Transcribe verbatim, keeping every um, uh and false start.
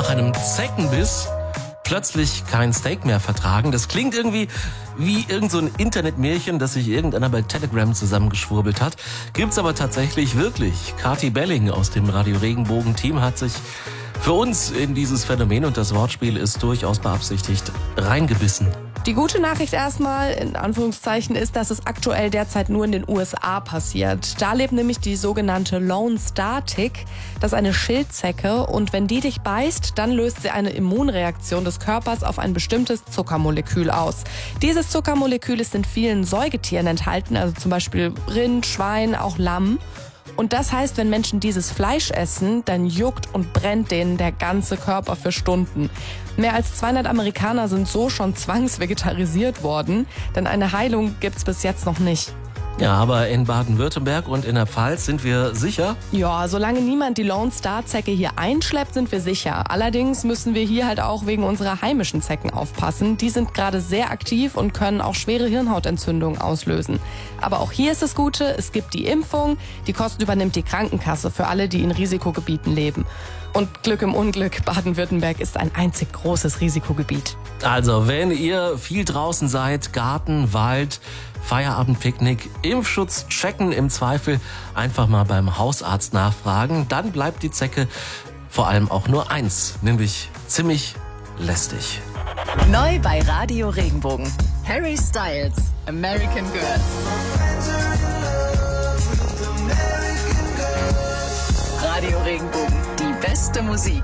nach einem Zeckenbiss plötzlich kein Steak mehr vertragen. Das klingt irgendwie wie irgend so ein Internetmärchen, das sich irgendeiner bei Telegram zusammengeschwurbelt hat. Gibt's aber tatsächlich wirklich. Kati Belling aus dem Radio Regenbogen-Team hat sich für uns in dieses Phänomen, und das Wortspiel ist durchaus beabsichtigt, reingebissen. Die gute Nachricht erstmal, in Anführungszeichen, ist, dass es aktuell derzeit nur in den U S A passiert. Da lebt nämlich die sogenannte Lone Star Tick. Das ist eine Schildzecke, und wenn die dich beißt, dann löst sie eine Immunreaktion des Körpers auf ein bestimmtes Zuckermolekül aus. Dieses Zuckermolekül ist in vielen Säugetieren enthalten, also zum Beispiel Rind, Schwein, auch Lamm. Und das heißt, wenn Menschen dieses Fleisch essen, dann juckt und brennt denen der ganze Körper für Stunden. Mehr als zweihundert Amerikaner sind so schon zwangsvegetarisiert worden, denn eine Heilung gibt's bis jetzt noch nicht. Ja, aber in Baden-Württemberg und in der Pfalz sind wir sicher? Ja, solange niemand die Lone Star Zecke hier einschleppt, sind wir sicher. Allerdings müssen wir hier halt auch wegen unserer heimischen Zecken aufpassen. Die sind gerade sehr aktiv und können auch schwere Hirnhautentzündungen auslösen. Aber auch hier ist das Gute, es gibt die Impfung. Die Kosten übernimmt die Krankenkasse für alle, die in Risikogebieten leben. Und Glück im Unglück, Baden-Württemberg ist ein einzig großes Risikogebiet. Also, wenn ihr viel draußen seid, Garten, Wald, Feierabendpicknick, Impfschutz checken, im Zweifel einfach mal beim Hausarzt nachfragen. Dann bleibt die Zecke vor allem auch nur eins, nämlich ziemlich lästig. Neu bei Radio Regenbogen. Harry Styles, American Girls. Radio Regenbogen, die beste Musik.